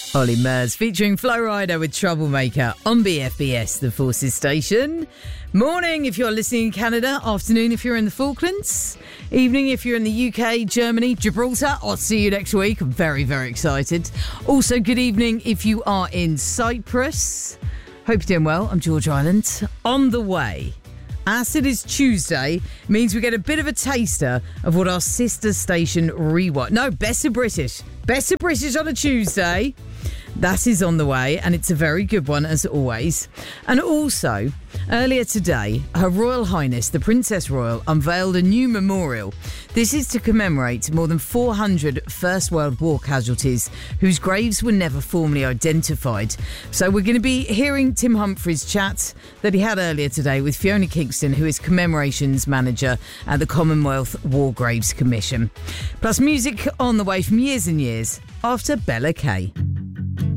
Ollie Murs featuring Flo Rida with Troublemaker on BFBS, the Forces station. Morning if you're listening in Canada, afternoon if you're in the Falklands, evening if you're in the UK, Germany, Gibraltar. I'll see you next week. I'm very, very excited. Also, good evening if you are in Cyprus. Hope you're doing well. I'm George Island. On the way. As it is Tuesday, means we get a bit of a taster of what our sister station Rewatch. No, Best of British. Best of British on a Tuesday. That is on the way, and it's a very good one, as always. And also, earlier today, Her Royal Highness, the Princess Royal, unveiled a new memorial. This is to commemorate more than 400 First World War casualties whose graves were never formally identified. So we're going to be hearing Tim Humphrys' chat that he had earlier today with Fiona Kingston, who is Commemorations Manager at the Commonwealth War Graves Commission. Plus music on the way from Years and Years after Bella Kay.